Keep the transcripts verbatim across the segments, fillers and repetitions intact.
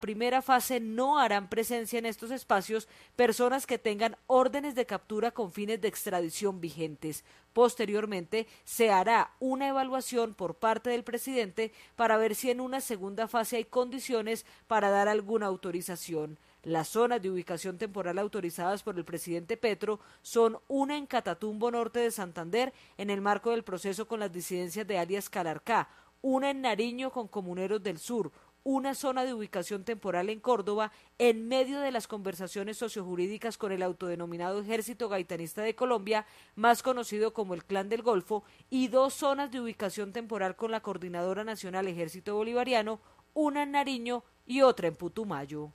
primera fase no harán presencia en estos espacios personas que tengan órdenes de captura con fines de extradición vigentes. Posteriormente, se hará una evaluación por parte del presidente para ver si en una segunda fase hay condiciones para dar alguna autorización. Las zonas de ubicación temporal autorizadas por el presidente Petro son una en Catatumbo Norte de Santander, en el marco del proceso con las disidencias de alias Calarcá, una en Nariño con Comuneros del Sur, una zona de ubicación temporal en Córdoba, en medio de las conversaciones sociojurídicas con el autodenominado Ejército Gaitanista de Colombia, más conocido como el Clan del Golfo, y dos zonas de ubicación temporal con la Coordinadora Nacional Ejército Bolivariano, una en Nariño y otra en Putumayo.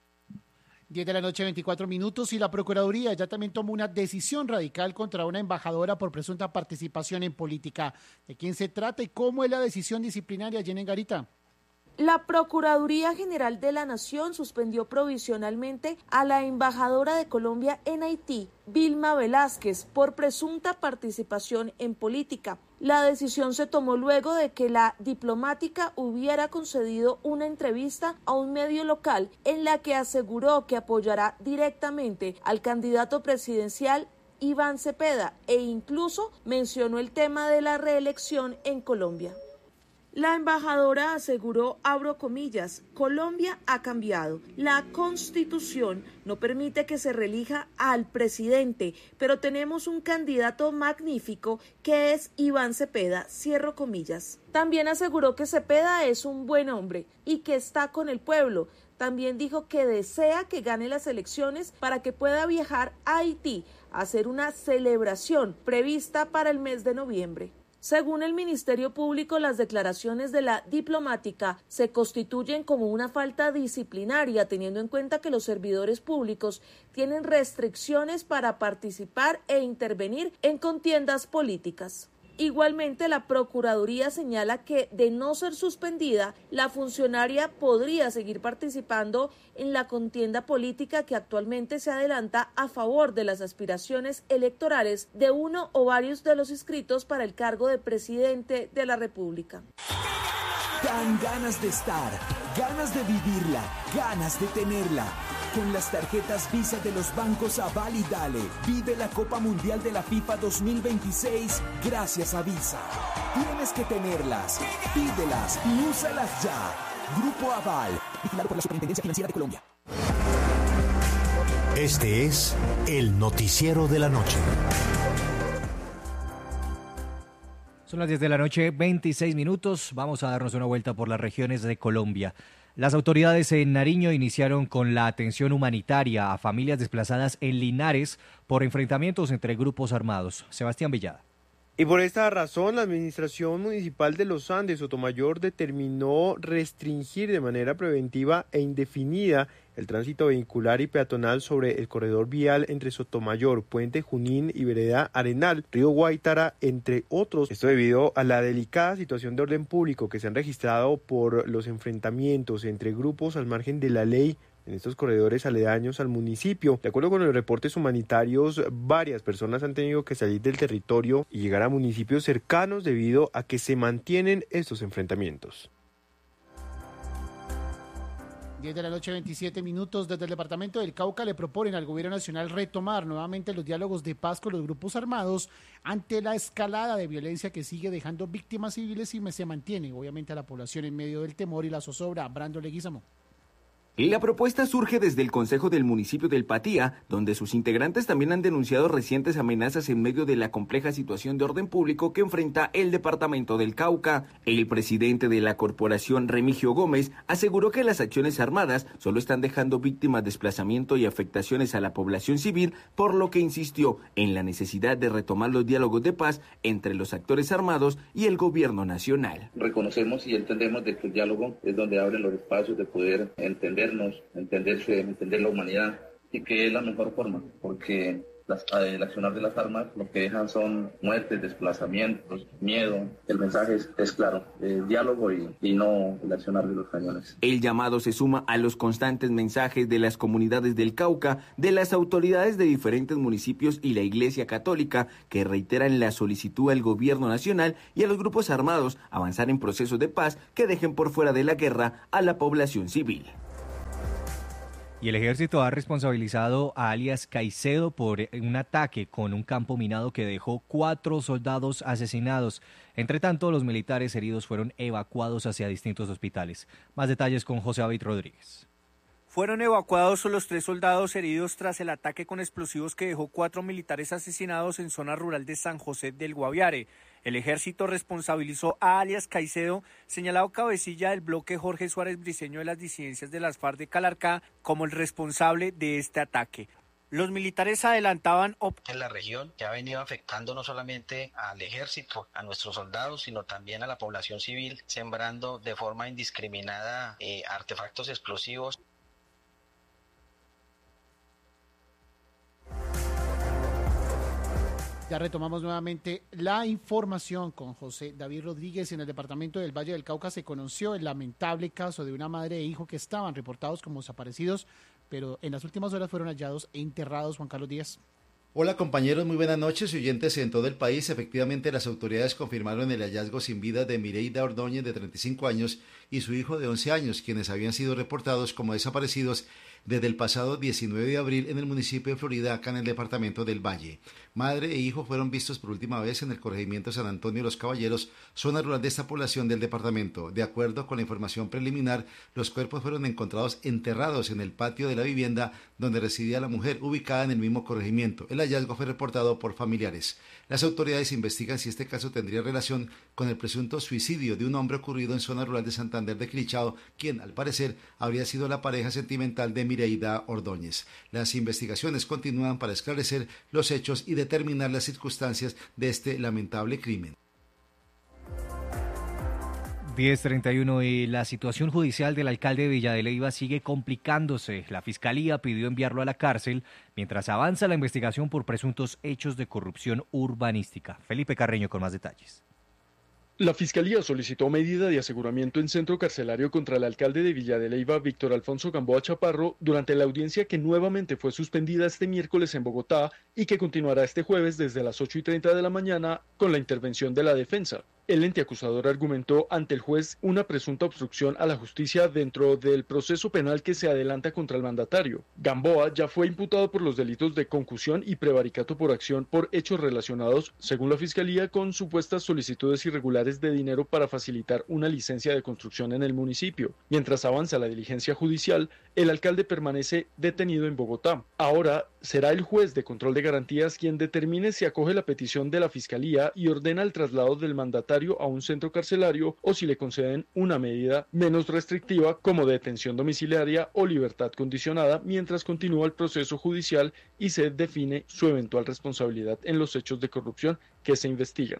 diez de la noche, veinticuatro minutos, y la Procuraduría ya también tomó una decisión radical contra una embajadora por presunta participación en política. ¿De quién se trata y cómo es la decisión disciplinaria, Jenny Garita? La Procuraduría General de la Nación suspendió provisionalmente a la embajadora de Colombia en Haití, Vilma Velázquez, por presunta participación en política. La decisión se tomó luego de que la diplomática hubiera concedido una entrevista a un medio local en la que aseguró que apoyará directamente al candidato presidencial Iván Cepeda e incluso mencionó el tema de la reelección en Colombia. La embajadora aseguró, abro comillas, Colombia ha cambiado. La Constitución no permite que se reelija al presidente, pero tenemos un candidato magnífico que es Iván Cepeda, cierro comillas. También aseguró que Cepeda es un buen hombre y que está con el pueblo. También dijo que desea que gane las elecciones para que pueda viajar a Haití a hacer una celebración prevista para el mes de noviembre. Según el Ministerio Público, las declaraciones de la diplomática se constituyen como una falta disciplinaria, teniendo en cuenta que los servidores públicos tienen restricciones para participar e intervenir en contiendas políticas. Igualmente, la Procuraduría señala que, de no ser suspendida, la funcionaria podría seguir participando en la contienda política que actualmente se adelanta a favor de las aspiraciones electorales de uno o varios de los inscritos para el cargo de presidente de la República. Dan ganas de estar, ganas de vivirla, ganas de tenerla. Con las tarjetas Visa de los bancos Aval y Dale, vive la Copa Mundial de la FIFA dos mil veintiséis gracias a Visa. Tienes que tenerlas, pídelas y úsalas ya. Grupo Aval, vigilado por la Superintendencia Financiera de Colombia. Este es el noticiero de la noche. Son las diez de la noche, veintiséis minutos. Vamos a darnos una vuelta por las regiones de Colombia. Las autoridades en Nariño iniciaron con la atención humanitaria a familias desplazadas en Linares por enfrentamientos entre grupos armados. Sebastián Villada. Y por esta razón, la Administración Municipal de Los Andes, Sotomayor, determinó restringir de manera preventiva e indefinida el tránsito vehicular y peatonal sobre el corredor vial entre Sotomayor, Puente Junín y Vereda Arenal, Río Guaitara, entre otros. Esto debido a la delicada situación de orden público que se han registrado por los enfrentamientos entre grupos al margen de la ley en estos corredores aledaños al municipio. De acuerdo con los reportes humanitarios, varias personas han tenido que salir del territorio y llegar a municipios cercanos debido a que se mantienen estos enfrentamientos. diez de la noche, veintisiete minutos. Desde el departamento del Cauca le proponen al gobierno nacional retomar nuevamente los diálogos de paz con los grupos armados ante la escalada de violencia que sigue dejando víctimas civiles y se mantiene obviamente a la población en medio del temor y la zozobra. Brando Leguizamo. La propuesta surge desde el Consejo del Municipio del Patía, donde sus integrantes también han denunciado recientes amenazas en medio de la compleja situación de orden público que enfrenta el departamento del Cauca. El presidente de la corporación, Remigio Gómez, aseguró que las acciones armadas solo están dejando víctimas, desplazamiento y afectaciones a la población civil, por lo que insistió en la necesidad de retomar los diálogos de paz entre los actores armados y el gobierno nacional. Reconocemos y entendemos de que el diálogo es donde abren los espacios de poder entender entenderse, entender la humanidad, y que es la mejor forma, porque las, el accionar de las armas lo que dejan son muertes, desplazamientos, miedo. El mensaje es, es claro, el diálogo y, y no el accionar de los cañones. El llamado se suma a los constantes mensajes de las comunidades del Cauca, de las autoridades de diferentes municipios y la Iglesia Católica, que reiteran la solicitud al gobierno nacional y a los grupos armados avanzar en procesos de paz que dejen por fuera de la guerra a la población civil. Y el ejército ha responsabilizado a alias Caicedo por un ataque con un campo minado que dejó cuatro soldados asesinados. Entre tanto, los militares heridos fueron evacuados hacia distintos hospitales. Más detalles con José David Rodríguez. Fueron evacuados los tres soldados heridos tras el ataque con explosivos que dejó cuatro militares asesinados en zona rural de San José del Guaviare. El ejército responsabilizó a alias Caicedo, señalado cabecilla del bloque Jorge Suárez Briceño de las disidencias de las FARC de Calarcá, como el responsable de este ataque. Los militares adelantaban en la región, que ha venido afectando no solamente al ejército, a nuestros soldados, sino también a la población civil, sembrando de forma indiscriminada eh, artefactos explosivos. Ya retomamos nuevamente la información con José David Rodríguez. En el departamento del Valle del Cauca se conoció el lamentable caso de una madre e hijo que estaban reportados como desaparecidos, pero en las últimas horas fueron hallados e enterrados. Juan Carlos Díaz. Hola compañeros, muy buenas noches y oyentes en todo el país. Efectivamente, las autoridades confirmaron el hallazgo sin vida de Mireida Ordóñez, de treinta y cinco años, y su hijo de once años, quienes habían sido reportados como desaparecidos desde el pasado diecinueve de abril en el municipio de Florida, acá en el departamento del Valle. Madre e hijo fueron vistos por última vez en el corregimiento San Antonio de los Caballeros, zona rural de esta población del departamento. De acuerdo con la información preliminar, los cuerpos fueron encontrados enterrados en el patio de la vivienda donde residía la mujer, ubicada en el mismo corregimiento. El hallazgo fue reportado por familiares. Las autoridades investigan si este caso tendría relación con el presunto suicidio de un hombre ocurrido en zona rural de Santander de Quilichao, quien al parecer habría sido la pareja sentimental de Mireida Ordóñez. Las investigaciones continúan para esclarecer los hechos y determinar las circunstancias de este lamentable crimen. diez treinta y uno y la situación judicial del alcalde de Villa de Leyva sigue complicándose. La fiscalía pidió enviarlo a la cárcel mientras avanza la investigación por presuntos hechos de corrupción urbanística. Felipe Carreño con más detalles. La Fiscalía solicitó medida de aseguramiento en centro carcelario contra el alcalde de Villa de Leyva, Víctor Alfonso Gamboa Chaparro, durante la audiencia que nuevamente fue suspendida este miércoles en Bogotá y que continuará este jueves desde las ocho y treinta de la mañana con la intervención de la defensa. El ente acusador argumentó ante el juez una presunta obstrucción a la justicia dentro del proceso penal que se adelanta contra el mandatario. Gamboa ya fue imputado por los delitos de concusión y prevaricato por acción por hechos relacionados, según la Fiscalía, con supuestas solicitudes irregulares de dinero para facilitar una licencia de construcción en el municipio. Mientras avanza la diligencia judicial, el alcalde permanece detenido en Bogotá. Ahora será el juez de control de garantías quien determine si acoge la petición de la Fiscalía y ordena el traslado del mandatario a un centro carcelario o si le conceden una medida menos restrictiva como detención domiciliaria o libertad condicionada mientras continúa el proceso judicial y se define su eventual responsabilidad en los hechos de corrupción que se investigan.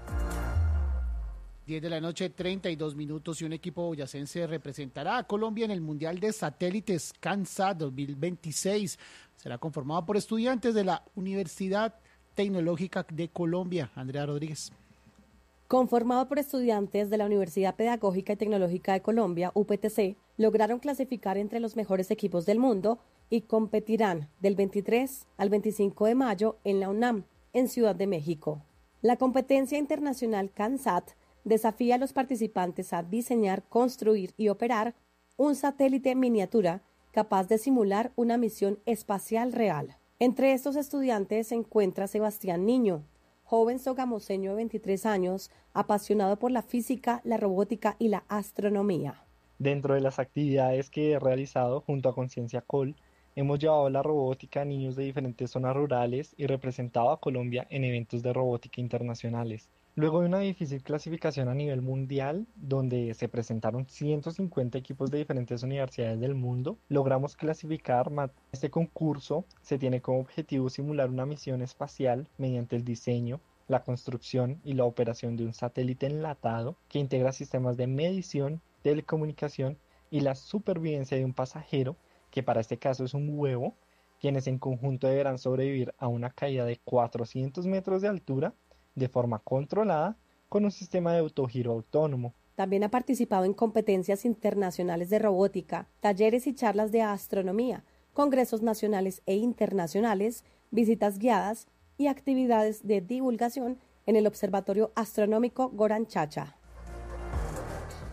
diez de la noche, treinta y dos minutos, y un equipo boyacense representará a Colombia en el Mundial de Satélites CANSAT dos mil veintiséis. Será conformado por estudiantes de la Universidad Tecnológica de Colombia. Andrea Rodríguez. Conformado por estudiantes de la Universidad Pedagógica y Tecnológica de Colombia, U P T C, lograron clasificar entre los mejores equipos del mundo y competirán del veintitrés al veinticinco de mayo en la UNAM, en Ciudad de México. La competencia internacional CANSAT desafía a los participantes a diseñar, construir y operar un satélite miniatura capaz de simular una misión espacial real. Entre estos estudiantes se encuentra Sebastián Niño, joven sogamoseño de veintitrés años, apasionado por la física, la robótica y la astronomía. Dentro de las actividades que he realizado junto a Conciencia Col, hemos llevado la robótica a niños de diferentes zonas rurales y representado a Colombia en eventos de robótica internacionales. Luego de una difícil clasificación a nivel mundial, donde se presentaron ciento cincuenta equipos de diferentes universidades del mundo, logramos clasificar. Este concurso se tiene como objetivo simular una misión espacial mediante el diseño, la construcción y la operación de un satélite enlatado que integra sistemas de medición, telecomunicación y la supervivencia de un pasajero, que para este caso es un huevo, quienes en conjunto deberán sobrevivir a una caída de cuatrocientos metros de altura de forma controlada con un sistema de autogiro autónomo. También ha participado en competencias internacionales de robótica, talleres y charlas de astronomía, congresos nacionales e internacionales, visitas guiadas y actividades de divulgación en el Observatorio Astronómico Goran Chacha.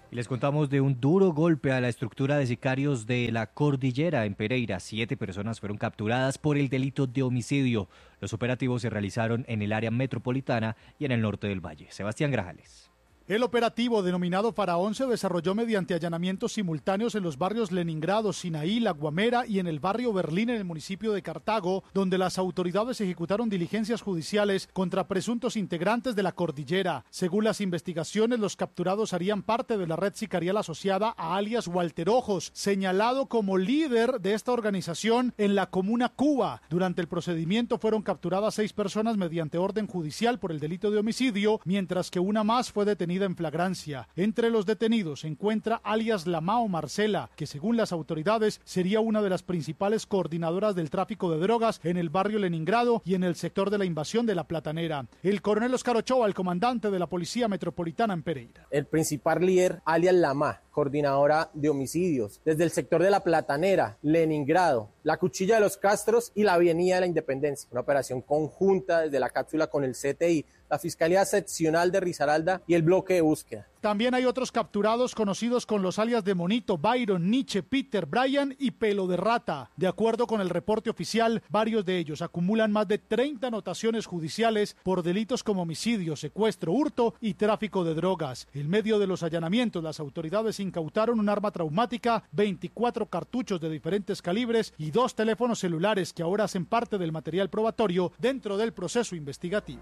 Y les contamos de un duro golpe a la estructura de sicarios de la Cordillera en Pereira. Siete personas fueron capturadas por el delito de homicidio. Los operativos se realizaron en el área metropolitana y en el norte del valle. Sebastián Grajales. El operativo denominado Faraón se desarrolló mediante allanamientos simultáneos en los barrios Leningrado, Sinaí, La Guamera y en el barrio Berlín en el municipio de Cartago, donde las autoridades ejecutaron diligencias judiciales contra presuntos integrantes de la Cordillera. Según las investigaciones, los capturados harían parte de la red sicarial asociada a alias Walter Ojos, señalado como líder de esta organización en la comuna Cuba. Durante el procedimiento fueron capturadas seis personas mediante orden judicial por el delito de homicidio, mientras que una más fue detenida en flagrancia. Entre los detenidos se encuentra alias Lamao Marcela, que según las autoridades sería una de las principales coordinadoras del tráfico de drogas en el barrio Leningrado y en el sector de la invasión de la Platanera. El coronel Oscar Ochoa, el comandante de la Policía Metropolitana en Pereira. El principal líder, alias Lama, coordinadora de homicidios, desde el sector de la Platanera, Leningrado, la Cuchilla de los Castros y la Avenida de la Independencia. Una operación conjunta desde la cápsula con el C T I, la Fiscalía Seccional de Risaralda y el bloque de búsqueda. También hay otros capturados conocidos con los alias de Monito, Byron, Nietzsche, Peter, Brian y Pelo de Rata. De acuerdo con el reporte oficial, varios de ellos acumulan más de treinta anotaciones judiciales por delitos como homicidio, secuestro, hurto y tráfico de drogas. En medio de los allanamientos, las autoridades incautaron un arma traumática, veinticuatro cartuchos de diferentes calibres y dos teléfonos celulares que ahora hacen parte del material probatorio dentro del proceso investigativo.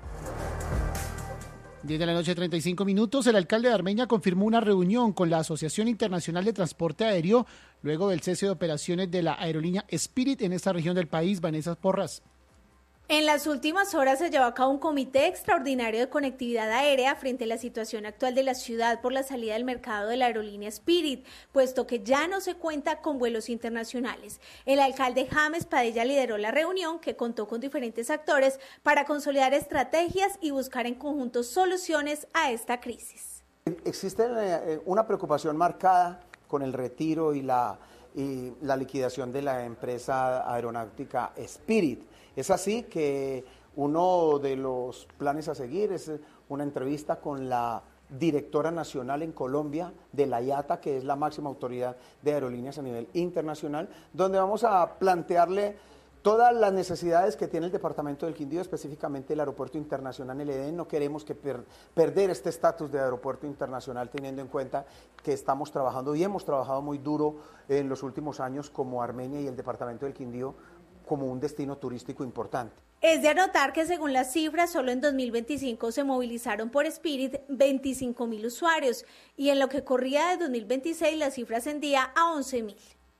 diez de la noche, treinta y cinco minutos. El alcalde de Armenia confirmó una reunión con la Asociación Internacional de Transporte Aéreo luego del cese de operaciones de la aerolínea Spirit en esta región del país. Vanessa Porras. En las últimas horas se llevó a cabo un comité extraordinario de conectividad aérea frente a la situación actual de la ciudad por la salida del mercado de la aerolínea Spirit, puesto que ya no se cuenta con vuelos internacionales. El alcalde James Padilla lideró la reunión, que contó con diferentes actores para consolidar estrategias y buscar en conjunto soluciones a esta crisis. Existe una preocupación marcada con el retiro y la, y la liquidación de la empresa aeronáutica Spirit. Es así que uno de los planes a seguir es una entrevista con la directora nacional en Colombia de la I A T A, que es la máxima autoridad de aerolíneas a nivel internacional, donde vamos a plantearle todas las necesidades que tiene el departamento del Quindío, específicamente el aeropuerto internacional El Edén. No queremos que per perder este estatus de aeropuerto internacional, teniendo en cuenta que estamos trabajando y hemos trabajado muy duro en los últimos años como Armenia y el departamento del Quindío como un destino turístico importante. Es de anotar que según las cifras, solo en dos mil veinticinco se movilizaron por Spirit veinticinco mil usuarios y en lo que corría de dos mil veintiséis la cifra ascendía a once mil.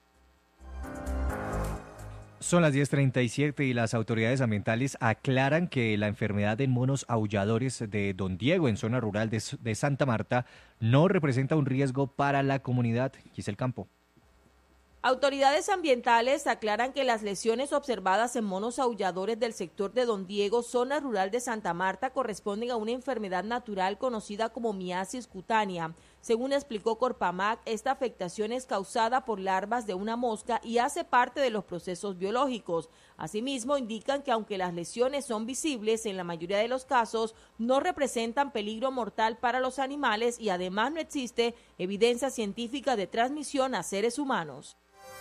Son las diez treinta y siete y las autoridades ambientales aclaran que la enfermedad en monos aulladores de Don Diego en zona rural de, de Santa Marta no representa un riesgo para la comunidad. Giselle Campo. Autoridades ambientales aclaran que las lesiones observadas en monos aulladores del sector de Don Diego, zona rural de Santa Marta, corresponden a una enfermedad natural conocida como miasis cutánea. Según explicó Corpamac, esta afectación es causada por larvas de una mosca y hace parte de los procesos biológicos. Asimismo, indican que aunque las lesiones son visibles, en la mayoría de los casos no representan peligro mortal para los animales y además no existe evidencia científica de transmisión a seres humanos.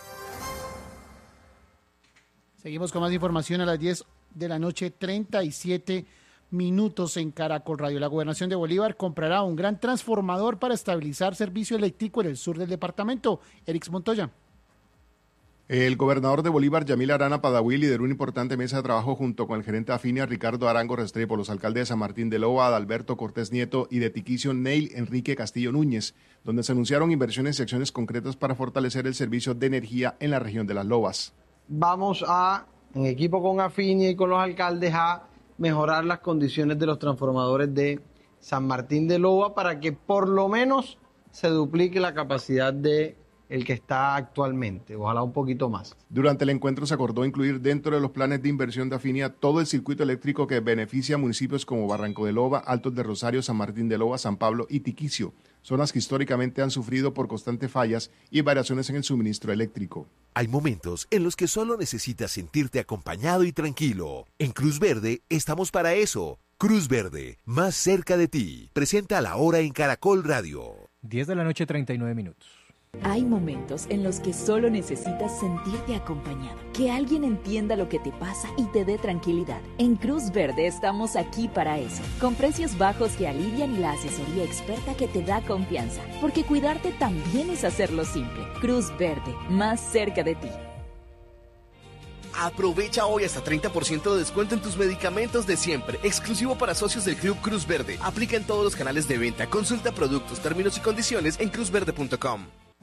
Seguimos con más información a las diez de la noche, treinta y siete minutos en Caracol Radio. La Gobernación de Bolívar comprará un gran transformador para estabilizar servicio eléctrico en el sur del departamento. Erix Montoya. El gobernador de Bolívar, Yamil Arana Padaví, lideró una importante mesa de trabajo junto con el gerente de Afinia, Ricardo Arango Restrepo, los alcaldes de San Martín de Loba, Adalberto Cortés Nieto y de Tiquicio, Neil Enrique Castillo Núñez, donde se anunciaron inversiones y acciones concretas para fortalecer el servicio de energía en la región de Las Lobas. Vamos a, en equipo con Afinia y con los alcaldes, a mejorar las condiciones de los transformadores de San Martín de Loba para que por lo menos se duplique la capacidad de el que está actualmente, ojalá un poquito más. Durante el encuentro se acordó incluir dentro de los planes de inversión de Afinia todo el circuito eléctrico que beneficia a municipios como Barranco de Loba, Altos de Rosario, San Martín de Loba, San Pablo y Tiquicio, zonas que históricamente han sufrido por constantes fallas y variaciones en el suministro eléctrico. Hay momentos en los que solo necesitas sentirte acompañado y tranquilo. En Cruz Verde estamos para eso. Cruz Verde, más cerca de ti. Presenta La Hora en Caracol Radio. diez de la noche, treinta y nueve minutos. Hay momentos en los que solo necesitas sentirte acompañado, que alguien entienda lo que te pasa y te dé tranquilidad. En Cruz Verde estamos aquí para eso, con precios bajos que alivian y la asesoría experta que te da confianza, porque cuidarte también es hacerlo simple. Cruz Verde, más cerca de ti. Aprovecha hoy hasta treinta por ciento de descuento en tus medicamentos de siempre, exclusivo para socios del Club Cruz Verde. Aplica en todos los canales de venta. Consulta productos, términos y condiciones en cruz verde punto com.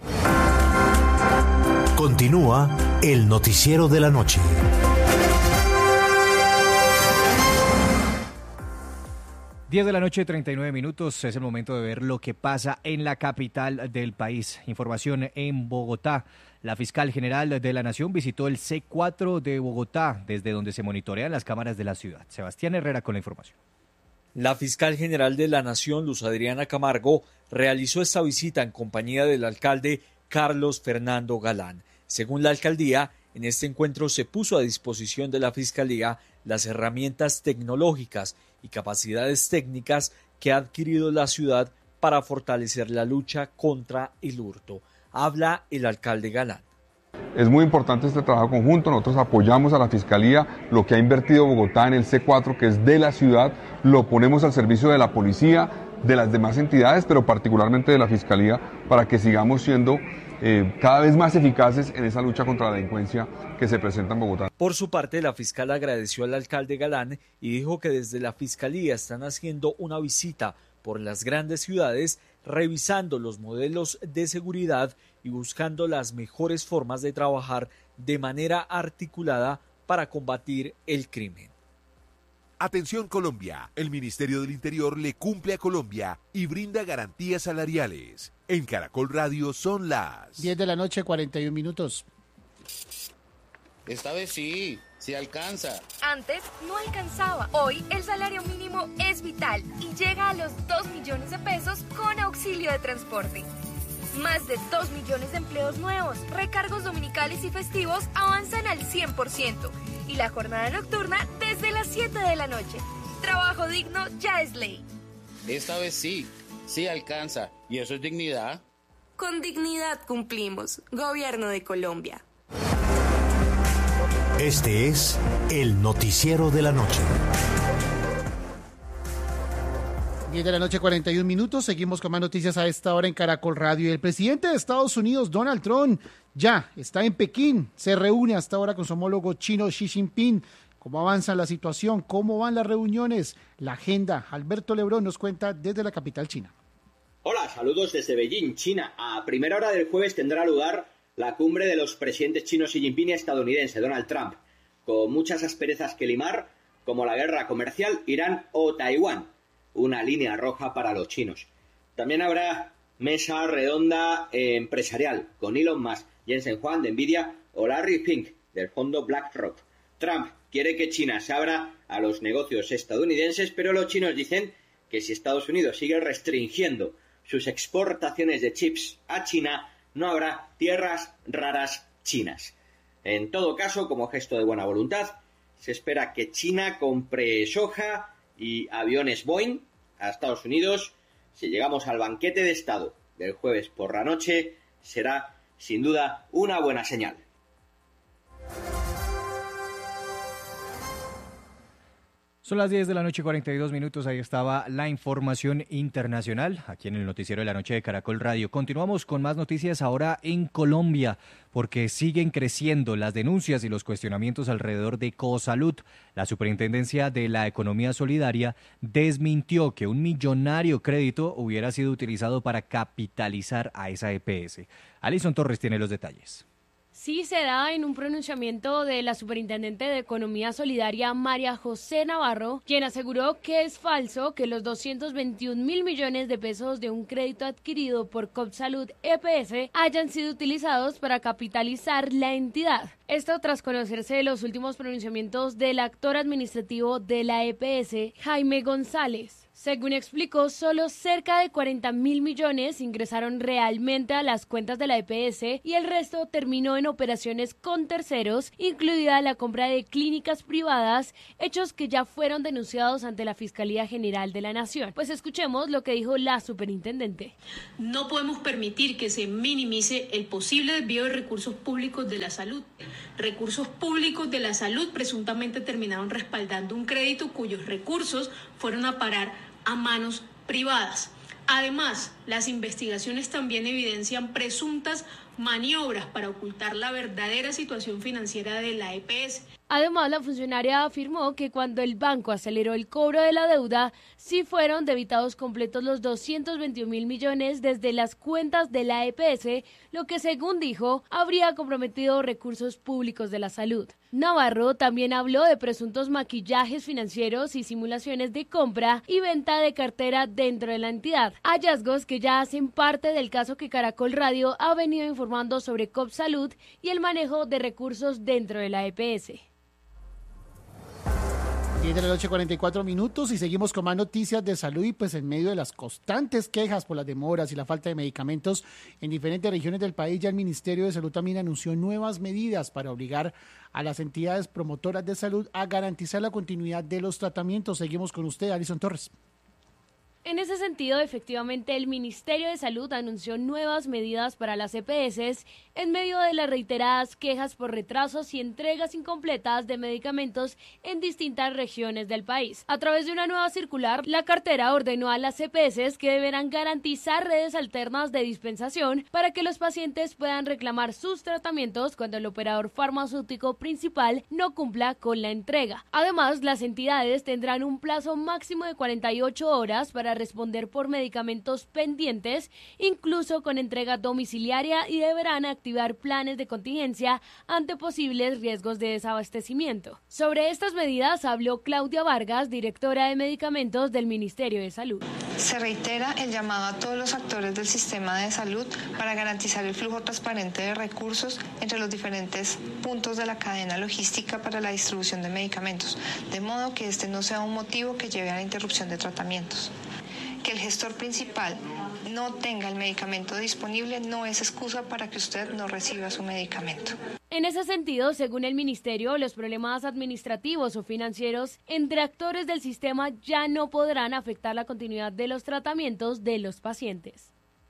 Continúa el noticiero de la noche. diez de la noche, treinta y nueve minutos. Es el momento de ver lo que pasa en la capital del país. Información en Bogotá. La fiscal general de la Nación visitó el C cuatro de Bogotá, desde donde se monitorean las cámaras de la ciudad. Sebastián Herrera con la información. La fiscal general de la Nación, Luz Adriana Camargo, realizó esta visita en compañía del alcalde Carlos Fernando Galán. Según la alcaldía, en este encuentro se puso a disposición de la fiscalía las herramientas tecnológicas y capacidades técnicas que ha adquirido la ciudad para fortalecer la lucha contra el hurto. Habla el alcalde Galán. Es muy importante este trabajo conjunto. Nosotros apoyamos a la Fiscalía, lo que ha invertido Bogotá en el C cuatro, que es de la ciudad, lo ponemos al servicio de la policía, de las demás entidades, pero particularmente de la Fiscalía, para que sigamos siendo eh, cada vez más eficaces en esa lucha contra la delincuencia que se presenta en Bogotá. Por su parte, la fiscal agradeció al alcalde Galán y dijo que desde la Fiscalía están haciendo una visita por las grandes ciudades, revisando los modelos de seguridad y buscando las mejores formas de trabajar de manera articulada para combatir el crimen. Atención Colombia, el Ministerio del Interior le cumple a Colombia y brinda garantías salariales. En Caracol Radio son las diez de la noche, cuarenta y un minutos. Esta vez sí, sí alcanza. Antes no alcanzaba. Hoy el salario mínimo es vital y llega a los dos millones de pesos con auxilio de transporte. Más de dos millones de empleos nuevos, recargos dominicales y festivos avanzan al cien por ciento y la jornada nocturna desde las siete de la noche. Trabajo digno ya es ley. Esta vez sí, sí alcanza. ¿Y eso es dignidad? Con dignidad cumplimos. Gobierno de Colombia. Este es el noticiero de la noche. diez de la noche, cuarenta y un minutos. Seguimos con más noticias a esta hora en Caracol Radio. El presidente de Estados Unidos, Donald Trump, ya está en Pekín. Se reúne hasta ahora con su homólogo chino Xi Jinping. ¿Cómo avanza la situación? ¿Cómo van las reuniones? La agenda. Alberto Lebrón nos cuenta desde la capital china. Hola, saludos desde Beijing, China. A primera hora del jueves tendrá lugar la cumbre de los presidentes chinos Xi Jinping y estadounidense Donald Trump, con muchas asperezas que limar, como la guerra comercial, Irán o Taiwán, una línea roja para los chinos. También habrá mesa redonda empresarial con Elon Musk, Jensen Huang de Nvidia o Larry Fink del fondo BlackRock. Trump quiere que China se abra a los negocios estadounidenses, pero los chinos dicen que si Estados Unidos sigue restringiendo sus exportaciones de chips a China, no habrá tierras raras chinas. En todo caso, como gesto de buena voluntad, se espera que China compre soja y aviones Boeing a Estados Unidos. Si llegamos al banquete de Estado del jueves por la noche, será sin duda una buena señal. Son las diez de la noche, cuarenta y dos minutos. Ahí estaba la información internacional, aquí en el Noticiero de la Noche de Caracol Radio. Continuamos con más noticias ahora en Colombia, porque siguen creciendo las denuncias y los cuestionamientos alrededor de Cosalud. La Superintendencia de la Economía Solidaria desmintió que un millonario crédito hubiera sido utilizado para capitalizar a esa E P S. Alison Torres tiene los detalles. Sí se da en un pronunciamiento de la Superintendente de Economía Solidaria, María José Navarro, quien aseguró que es falso que los doscientos veintiún mil millones de pesos de un crédito adquirido por Cosalud E P S hayan sido utilizados para capitalizar la entidad. Esto tras conocerse los últimos pronunciamientos del actor administrativo de la E P S, Jaime González. Según explicó, solo cerca de cuarenta mil millones ingresaron realmente a las cuentas de la E P S y el resto terminó en operaciones con terceros, incluida la compra de clínicas privadas, hechos que ya fueron denunciados ante la Fiscalía General de la Nación. Pues escuchemos lo que dijo la superintendente. No podemos permitir que se minimice el posible desvío de recursos públicos de la salud. Recursos públicos de la salud presuntamente terminaron respaldando un crédito cuyos recursos fueron a parar a manos privadas. Además, las investigaciones también evidencian presuntas maniobras para ocultar la verdadera situación financiera de la E P S. Además, la funcionaria afirmó que cuando el banco aceleró el cobro de la deuda, sí fueron debitados completos los doscientos veintiún mil millones desde las cuentas de la E P S, lo que, según dijo, habría comprometido recursos públicos de la salud. Navarro también habló de presuntos maquillajes financieros y simulaciones de compra y venta de cartera dentro de la entidad, hallazgos que ya hacen parte del caso que Caracol Radio ha venido informando sobre Copsalud y el manejo de recursos dentro de la E P S. diez de la noche, cuarenta y cuatro minutos, y seguimos con más noticias de salud. Y pues en medio de las constantes quejas por las demoras y la falta de medicamentos en diferentes regiones del país, ya el Ministerio de Salud también anunció nuevas medidas para obligar a las entidades promotoras de salud a garantizar la continuidad de los tratamientos. Seguimos con usted, Alison Torres. En ese sentido, efectivamente, el Ministerio de Salud anunció nuevas medidas para las E P S en medio de las reiteradas quejas por retrasos y entregas incompletas de medicamentos en distintas regiones del país. A través de una nueva circular, la cartera ordenó a las E P S que deberán garantizar redes alternas de dispensación para que los pacientes puedan reclamar sus tratamientos cuando el operador farmacéutico principal no cumpla con la entrega. Además, las entidades tendrán un plazo máximo de cuarenta y ocho horas para responder por medicamentos pendientes, incluso con entrega domiciliaria, y deberán activar planes de contingencia ante posibles riesgos de desabastecimiento. Sobre estas medidas habló Claudia Vargas, directora de medicamentos del Ministerio de Salud. Se reitera el llamado a todos los actores del sistema de salud para garantizar el flujo transparente de recursos entre los diferentes puntos de la cadena logística para la distribución de medicamentos, de modo que este no sea un motivo que lleve a la interrupción de tratamientos. Que el gestor principal no tenga el medicamento disponible no es excusa para que usted no reciba su medicamento. En ese sentido, según el Ministerio, los problemas administrativos o financieros entre actores del sistema ya no podrán afectar la continuidad de los tratamientos de los pacientes.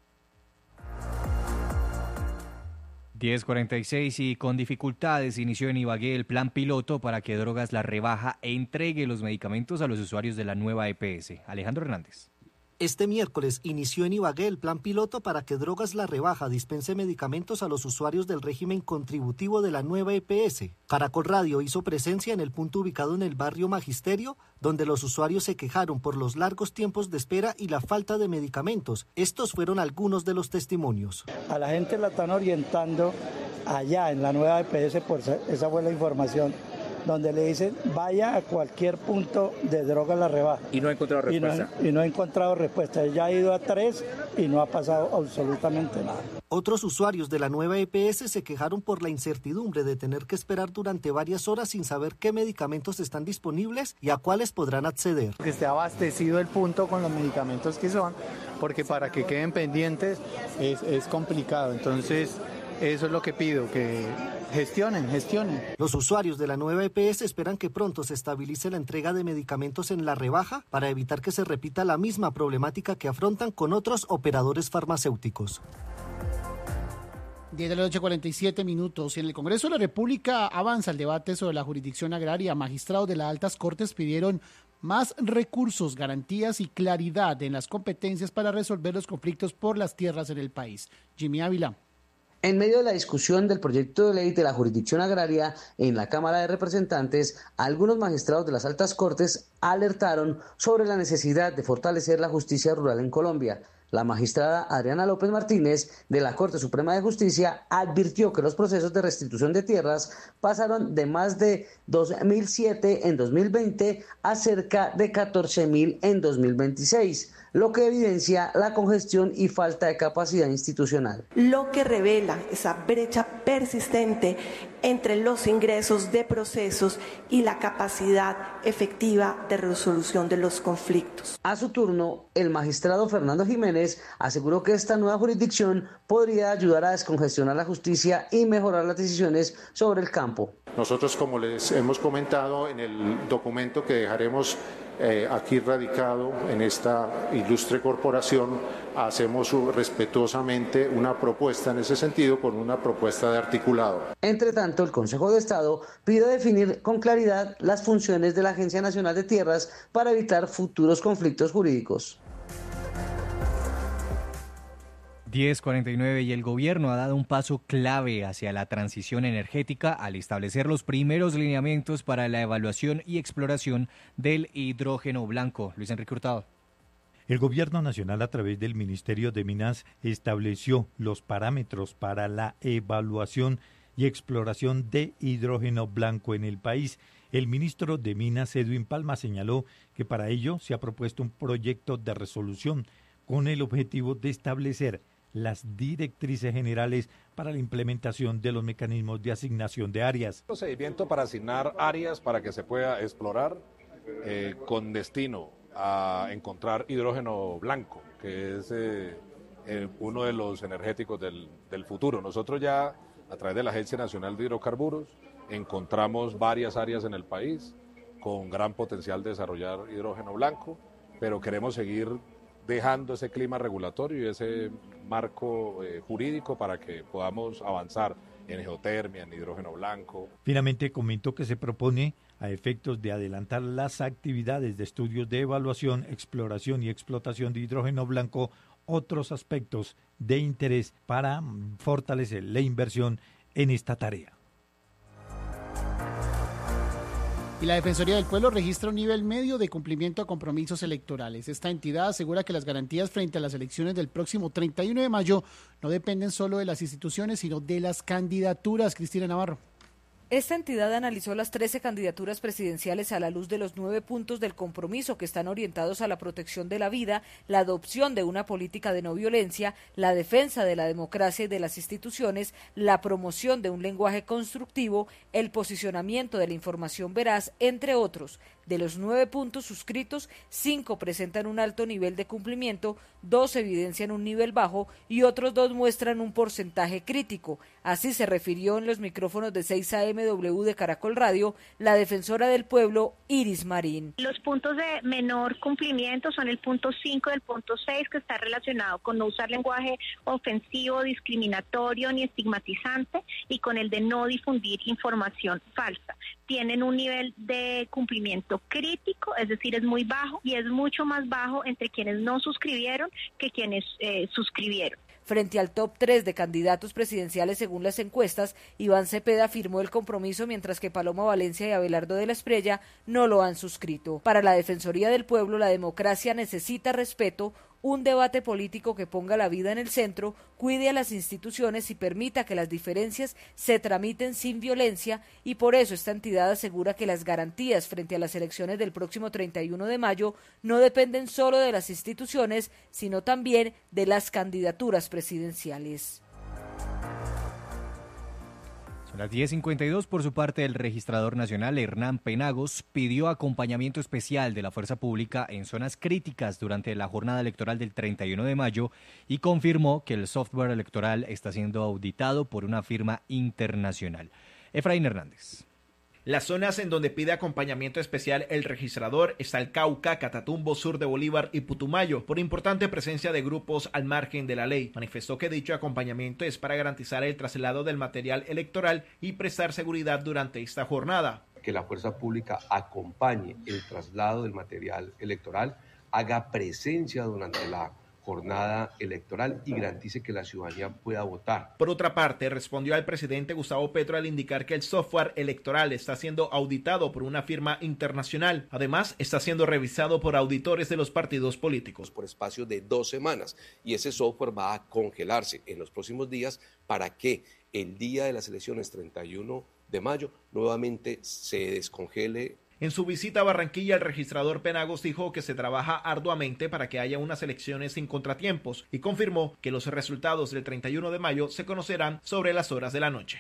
diez cuarenta y seis y con dificultades inició en Ibagué el plan piloto para que Drogas La Rebaja entregue los medicamentos a los usuarios de la nueva E P S. Alejandro Hernández. Este miércoles inició en Ibagué el plan piloto para que Drogas La Rebaja dispense medicamentos a los usuarios del régimen contributivo de la nueva E P S. Caracol Radio hizo presencia en el punto ubicado en el barrio Magisterio, donde los usuarios se quejaron por los largos tiempos de espera y la falta de medicamentos. Estos fueron algunos de los testimonios. A la gente la están orientando allá en la nueva E P S, por esa fue la información, donde le dicen vaya a cualquier punto de Drogas La Rebaja. Y no ha encontrado respuesta. Y no, y no ha encontrado respuesta. Ella ha ido a tres y no ha pasado absolutamente nada. Otros usuarios de la nueva E P S se quejaron por la incertidumbre de tener que esperar durante varias horas sin saber qué medicamentos están disponibles y a cuáles podrán acceder. Que esté abastecido el punto con los medicamentos que son, porque para que queden pendientes es, es complicado. Entonces, eso es lo que pido, que gestionen, gestionen. Los usuarios de la nueva E P S esperan que pronto se estabilice la entrega de medicamentos en La Rebaja para evitar que se repita la misma problemática que afrontan con otros operadores farmacéuticos. diez de la noche, cuarenta y siete minutos. En el Congreso de la República avanza el debate sobre la jurisdicción agraria. Magistrados de las altas cortes pidieron más recursos, garantías y claridad en las competencias para resolver los conflictos por las tierras en el país. Jimmy Ávila. En medio de la discusión del proyecto de ley de la jurisdicción agraria en la Cámara de Representantes, algunos magistrados de las altas cortes alertaron sobre la necesidad de fortalecer la justicia rural en Colombia. La magistrada Adriana López Martínez, de la Corte Suprema de Justicia, advirtió que los procesos de restitución de tierras pasaron de más de dos mil siete en dos mil veinte a cerca de catorce mil en dos mil veintiséis. lo que evidencia la congestión y falta de capacidad institucional. Lo que revela esa brecha persistente entre los ingresos de procesos y la capacidad efectiva de resolución de los conflictos. A su turno, el magistrado Fernando Jiménez aseguró que esta nueva jurisdicción podría ayudar a descongestionar la justicia y mejorar las decisiones sobre el campo. Nosotros, como les hemos comentado en el documento que dejaremos eh, aquí radicado en esta ilustre corporación, hacemos respetuosamente una propuesta en ese sentido con una propuesta de articulado. Entre tanto, el Consejo de Estado pidió definir con claridad las funciones de la Agencia Nacional de Tierras para evitar futuros conflictos jurídicos. diez cuarenta y nueve y el gobierno ha dado un paso clave hacia la transición energética al establecer los primeros lineamientos para la evaluación y exploración del hidrógeno blanco. Luis Enrique Hurtado. El Gobierno Nacional, a través del Ministerio de Minas, estableció los parámetros para la evaluación y exploración de hidrógeno blanco en el país. El ministro de Minas, Edwin Palma, señaló que para ello se ha propuesto un proyecto de resolución con el objetivo de establecer las directrices generales para la implementación de los mecanismos de asignación de áreas. Procedimiento para asignar áreas para que se pueda explorar eh, con destino a encontrar hidrógeno blanco, que es eh, eh, uno de los energéticos del, del futuro. Nosotros ya, a través de la Agencia Nacional de Hidrocarburos, encontramos varias áreas en el país con gran potencial de desarrollar hidrógeno blanco, pero queremos seguir dejando ese clima regulatorio y ese marco eh, jurídico para que podamos avanzar en geotermia, en hidrógeno blanco. Finalmente comentó que se propone, a efectos de adelantar las actividades de estudios de evaluación, exploración y explotación de hidrógeno blanco, otros aspectos de interés para fortalecer la inversión en esta tarea. Y la Defensoría del Pueblo registra un nivel medio de cumplimiento a compromisos electorales. Esta entidad asegura que las garantías frente a las elecciones del próximo treinta y uno de mayo no dependen solo de las instituciones, sino de las candidaturas. Cristina Navarro. Esta entidad analizó las trece candidaturas presidenciales a la luz de los nueve puntos del compromiso que están orientados a la protección de la vida, la adopción de una política de no violencia, la defensa de la democracia y de las instituciones, la promoción de un lenguaje constructivo, el posicionamiento de la información veraz, entre otros. De los nueve puntos suscritos, cinco presentan un alto nivel de cumplimiento, dos evidencian un nivel bajo y otros dos muestran un porcentaje crítico. Así se refirió en los micrófonos de seis A M W de Caracol Radio la defensora del pueblo, Iris Marín. Los puntos de menor cumplimiento son el punto cinco y el punto seis, que está relacionado con no usar lenguaje ofensivo, discriminatorio ni estigmatizante, y con el de no difundir información falsa. Tienen un nivel de cumplimiento crítico, es decir, es muy bajo, y es mucho más bajo entre quienes no suscribieron que quienes eh, suscribieron. Frente al top tres de candidatos presidenciales según las encuestas, Iván Cepeda firmó el compromiso, mientras que Paloma Valencia y Abelardo de la Espriella no lo han suscrito. Para la Defensoría del Pueblo, la democracia necesita respeto, un debate político que ponga la vida en el centro, cuide a las instituciones y permita que las diferencias se tramiten sin violencia, y por eso esta entidad asegura que las garantías frente a las elecciones del próximo treinta y uno de mayo no dependen solo de las instituciones, sino también de las candidaturas presidenciales. Son las diez cincuenta y dos. Por su parte, el registrador nacional Hernán Penagos pidió acompañamiento especial de la fuerza pública en zonas críticas durante la jornada electoral del treinta y uno de mayo y confirmó que el software electoral está siendo auditado por una firma internacional. Efraín Hernández. Las zonas en donde pide acompañamiento especial el registrador está el Cauca, Catatumbo, sur de Bolívar y Putumayo, por importante presencia de grupos al margen de la ley. Manifestó que dicho acompañamiento es para garantizar el traslado del material electoral y prestar seguridad durante esta jornada. Que la fuerza pública acompañe el traslado del material electoral, haga presencia durante la jornada electoral y garantice que la ciudadanía pueda votar. Por otra parte, respondió al presidente Gustavo Petro al indicar que el software electoral está siendo auditado por una firma internacional. Además, está siendo revisado por auditores de los partidos políticos. Por espacio de dos semanas, y ese software va a congelarse en los próximos días para que el día de las elecciones treinta y uno de mayo nuevamente se descongele. En su visita a Barranquilla, el registrador Penagos dijo que se trabaja arduamente para que haya unas elecciones sin contratiempos y confirmó que los resultados del treinta y uno de mayo se conocerán sobre las horas de la noche.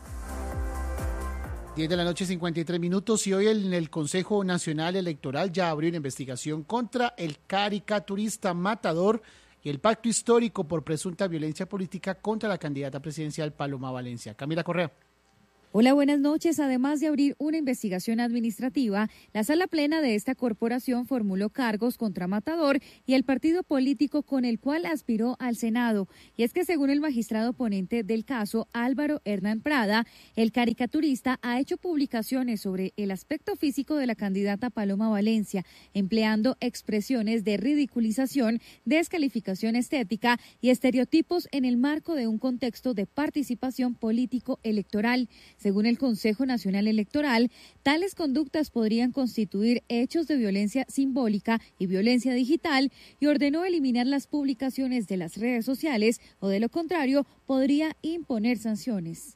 diez de la noche, cincuenta y tres minutos, y hoy en el Consejo Nacional Electoral ya abrió una investigación contra el caricaturista Matador y el pacto histórico por presunta violencia política contra la candidata presidencial Paloma Valencia. Camila Correa. Hola, buenas noches. Además de abrir una investigación administrativa, la sala plena de esta corporación formuló cargos contra Matador y el partido político con el cual aspiró al Senado. Y es que según el magistrado ponente del caso, Álvaro Hernán Prada, el caricaturista ha hecho publicaciones sobre el aspecto físico de la candidata Paloma Valencia, empleando expresiones de ridiculización, descalificación estética y estereotipos en el marco de un contexto de participación político-electoral. Según el Consejo Nacional Electoral, tales conductas podrían constituir hechos de violencia simbólica y violencia digital y ordenó eliminar las publicaciones de las redes sociales o de lo contrario podría imponer sanciones.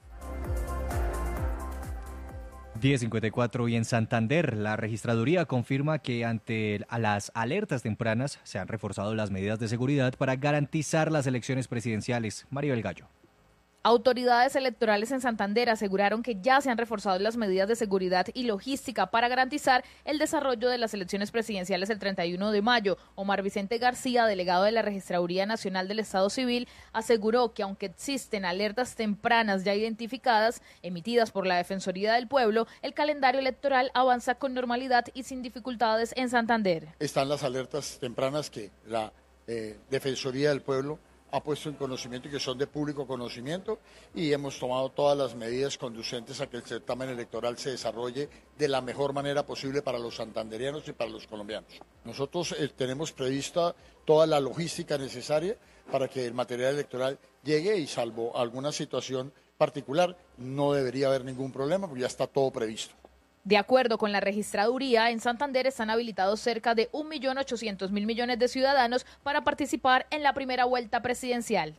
diez cincuenta y cuatro y en Santander, la registraduría confirma que ante a las alertas tempranas se han reforzado las medidas de seguridad para garantizar las elecciones presidenciales. Maribel Gallo. Autoridades electorales en Santander aseguraron que ya se han reforzado las medidas de seguridad y logística para garantizar el desarrollo de las elecciones presidenciales el treinta y uno de mayo. Omar Vicente García, delegado de la Registraduría Nacional del Estado Civil, aseguró que aunque existen alertas tempranas ya identificadas, emitidas por la Defensoría del Pueblo, el calendario electoral avanza con normalidad y sin dificultades en Santander. Están las alertas tempranas que la eh, Defensoría del Pueblo ha puesto en conocimiento y que son de público conocimiento, y hemos tomado todas las medidas conducentes a que el certamen electoral se desarrolle de la mejor manera posible para los santanderianos y para los colombianos. Nosotros eh, tenemos prevista toda la logística necesaria para que el material electoral llegue y salvo alguna situación particular no debería haber ningún problema porque ya está todo previsto. De acuerdo con la registraduría, en Santander están habilitados cerca de un millón ochocientos mil millones de ciudadanos para participar en la primera vuelta presidencial.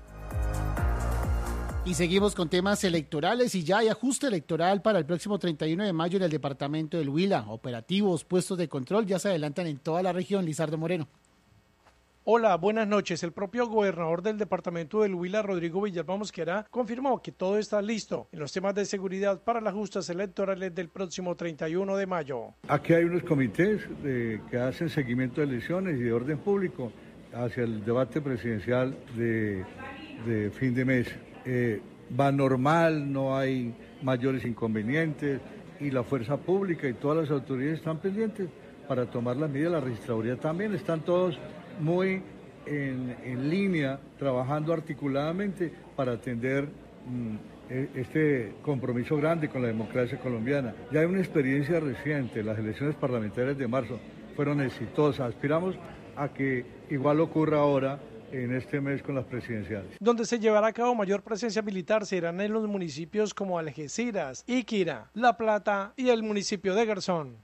Y seguimos con temas electorales y ya hay ajuste electoral para el próximo treinta y uno de mayo en el departamento del Huila. Operativos, puestos de control ya se adelantan en toda la región. Lizardo Moreno. Hola, buenas noches. El propio gobernador del departamento del Huila, Rodrigo Villalba Mosquera, confirmó que todo está listo en los temas de seguridad para las justas electorales del próximo treinta y uno de mayo. Aquí hay unos comités de, que hacen seguimiento de elecciones y de orden público hacia el debate presidencial de, de fin de mes. Eh, va normal, no hay mayores inconvenientes y la fuerza pública y todas las autoridades están pendientes para tomar las medidas. La registraduría también, están todos muy en, en línea, trabajando articuladamente para atender mmm, este compromiso grande con la democracia colombiana. Ya hay una experiencia reciente, las elecciones parlamentarias de marzo fueron exitosas, aspiramos a que igual ocurra ahora en este mes con las presidenciales. Donde se llevará a cabo mayor presencia militar serán en los municipios como Algeciras, Iquira, La Plata y el municipio de Garzón.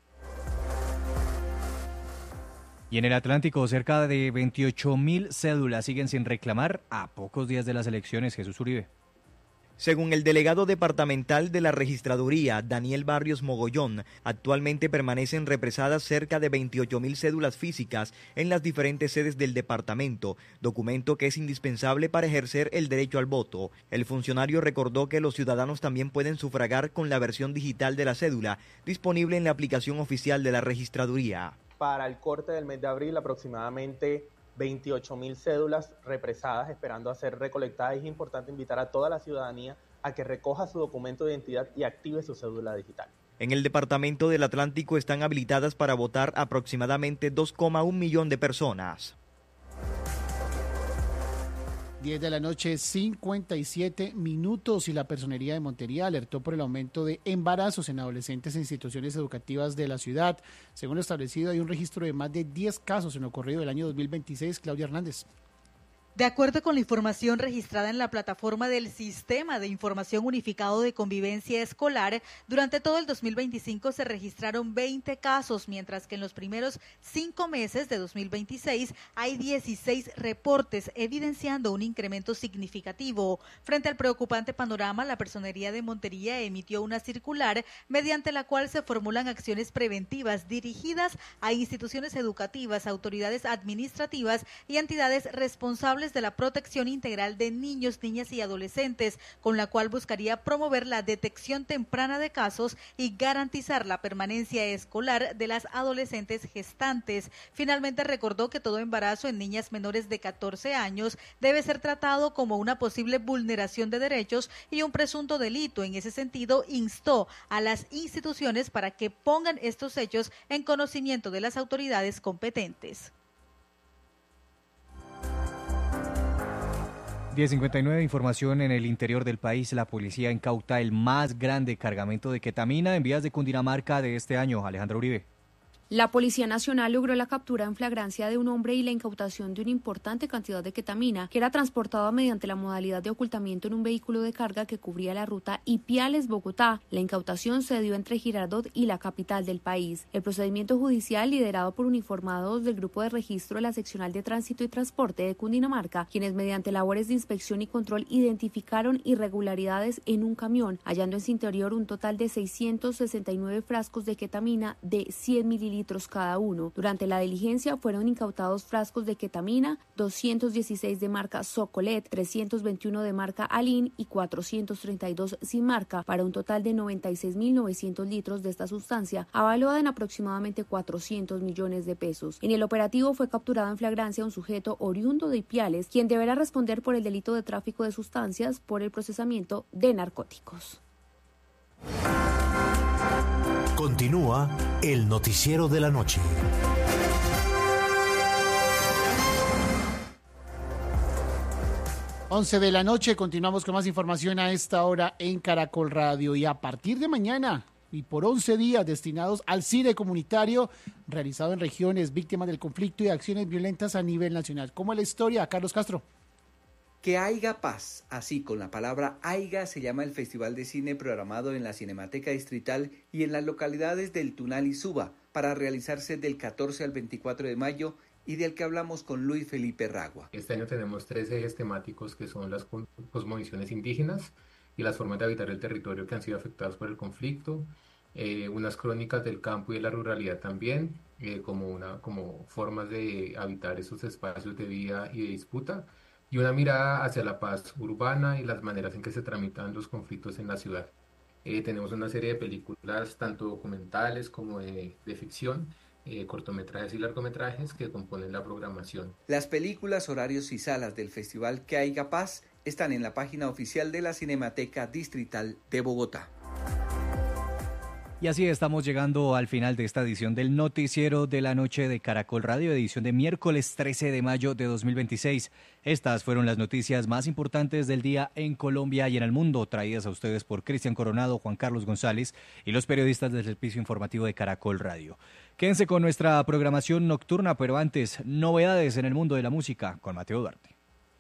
Y en el Atlántico, cerca de veintiocho mil cédulas siguen sin reclamar a pocos días de las elecciones. Jesús Uribe. Según el delegado departamental de la registraduría, Daniel Barrios Mogollón, actualmente permanecen represadas cerca de veintiocho mil cédulas físicas en las diferentes sedes del departamento, documento que es indispensable para ejercer el derecho al voto. El funcionario recordó que los ciudadanos también pueden sufragar con la versión digital de la cédula, disponible en la aplicación oficial de la registraduría. Para el corte del mes de abril, aproximadamente veintiocho mil cédulas represadas esperando a ser recolectadas. Es importante invitar a toda la ciudadanía a que recoja su documento de identidad y active su cédula digital. En el departamento del Atlántico están habilitadas para votar aproximadamente dos coma uno millón de personas. diez de la noche, cincuenta y siete minutos, y la Personería de Montería alertó por el aumento de embarazos en adolescentes en instituciones educativas de la ciudad. Según lo establecido, hay un registro de más de diez casos en lo corrido del año dos mil veintiséis. Claudia Hernández. De acuerdo con la información registrada en la plataforma del Sistema de Información Unificado de Convivencia Escolar, durante todo el dos mil veinticinco se registraron veinte casos, mientras que en los primeros cinco meses de dos mil veintiséis hay dieciséis reportes, evidenciando un incremento significativo. Frente al preocupante panorama, la Personería de Montería emitió una circular mediante la cual se formulan acciones preventivas dirigidas a instituciones educativas, autoridades administrativas y entidades responsables de la protección integral de niños, niñas y adolescentes, con la cual buscaría promover la detección temprana de casos y garantizar la permanencia escolar de las adolescentes gestantes. Finalmente recordó que todo embarazo en niñas menores de catorce años debe ser tratado como una posible vulneración de derechos y un presunto delito. En ese sentido, instó a las instituciones para que pongan estos hechos en conocimiento de las autoridades competentes. diez cincuenta y nueve, información en el interior del país. La policía incauta el más grande cargamento de ketamina en vías de Cundinamarca de este año. Alejandra Uribe. La Policía Nacional logró la captura en flagrancia de un hombre y la incautación de una importante cantidad de ketamina que era transportada mediante la modalidad de ocultamiento en un vehículo de carga que cubría la ruta Ipiales-Bogotá. La incautación se dio entre Girardot y la capital del país. El procedimiento judicial, liderado por uniformados del Grupo de Registro de la Seccional de Tránsito y Transporte de Cundinamarca, quienes mediante labores de inspección y control identificaron irregularidades en un camión, hallando en su interior un total de seiscientos sesenta y nueve frascos de ketamina de cien mililitros cada uno. Durante la diligencia fueron incautados frascos de ketamina, doscientos dieciséis de marca Socolet, trescientos veintiuno de marca Alin y cuatrocientos treinta y dos sin marca, para un total de noventa y seis mil novecientos litros de esta sustancia, avaluada en aproximadamente cuatrocientos millones de pesos. En el operativo fue capturado en flagrancia un sujeto oriundo de Ipiales, quien deberá responder por el delito de tráfico de sustancias por el procesamiento de narcóticos. Continúa el noticiero de la noche. once de la noche, continuamos con más información a esta hora en Caracol Radio. Y a partir de mañana y por once días destinados al cine comunitario realizado en regiones víctimas del conflicto y acciones violentas a nivel nacional. ¿Cómo es la historia, Carlos Castro? Que haiga paz, así con la palabra haiga se llama el festival de cine programado en la Cinemateca Distrital y en las localidades del Tunal y Suba, para realizarse del catorce al veinticuatro de mayo, y del que hablamos con Luis Felipe Ragua. Este año tenemos tres ejes temáticos que son las cosmovisiones indígenas y las formas de habitar el territorio que han sido afectadas por el conflicto, eh, unas crónicas del campo y de la ruralidad también, eh, como, una, como formas de habitar esos espacios de vida y de disputa, y una mirada hacia la paz urbana y las maneras en que se tramitan los conflictos en la ciudad. Eh, tenemos una serie de películas, tanto documentales como de, de ficción, eh, cortometrajes y largometrajes que componen la programación. Las películas, horarios y salas del festival Que haiga paz están en la página oficial de la Cinemateca Distrital de Bogotá. Y así estamos llegando al final de esta edición del Noticiero de la Noche de Caracol Radio, edición de miércoles trece de mayo de dos mil veintiséis. Estas fueron las noticias más importantes del día en Colombia y en el mundo, traídas a ustedes por Cristian Coronado, Juan Carlos González y los periodistas del servicio informativo de Caracol Radio. Quédense con nuestra programación nocturna, pero antes, novedades en el mundo de la música con Mateo Duarte.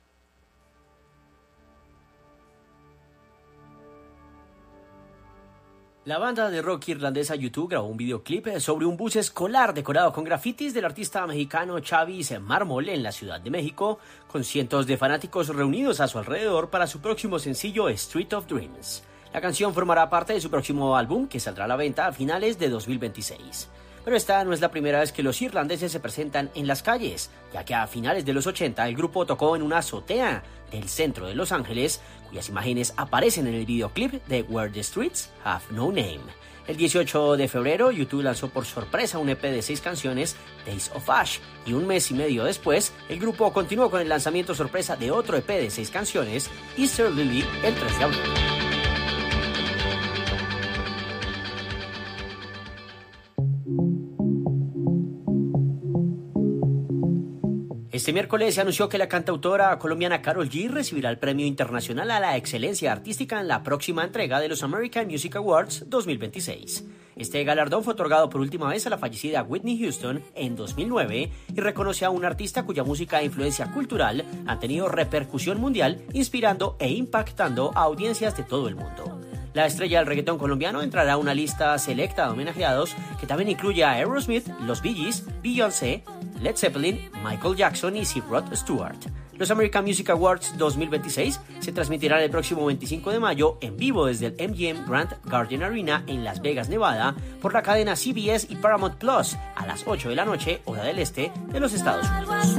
La banda de rock irlandesa U dos grabó un videoclip sobre un bus escolar decorado con grafitis del artista mexicano Chavis Mármol en la Ciudad de México, con cientos de fanáticos reunidos a su alrededor para su próximo sencillo Street of Dreams. La canción formará parte de su próximo álbum, que saldrá a la venta a finales de dos mil veintiséis. Pero esta no es la primera vez que los irlandeses se presentan en las calles, ya que a finales de los ochenta el grupo tocó en una azotea del centro de Los Ángeles, cuyas imágenes aparecen en el videoclip de Where the Streets Have No Name. El dieciocho de febrero, U dos lanzó por sorpresa un E P de seis canciones, Days of Ash, y un mes y medio después, el grupo continuó con el lanzamiento sorpresa de otro E P de seis canciones, Easter Lily, el tres de abril. Este miércoles se anunció que la cantautora colombiana Karol G recibirá el Premio Internacional a la Excelencia Artística en la próxima entrega de los American Music Awards dos mil veintiséis. Este galardón fue otorgado por última vez a la fallecida Whitney Houston en dos mil nueve y reconoce a un artista cuya música e influencia cultural han tenido repercusión mundial, inspirando e impactando a audiencias de todo el mundo. La estrella del reggaetón colombiano entrará a una lista selecta de homenajeados que también incluye a Aerosmith, los Bee Gees, Beyoncé, Led Zeppelin, Michael Jackson y Sir Rod Stewart. Los American Music Awards dos mil veintiséis se transmitirán el próximo veinticinco de mayo en vivo desde el M G M Grand Garden Arena en Las Vegas, Nevada, por la cadena C B S y Paramount Plus a las ocho de la noche, hora del este de los Estados Unidos.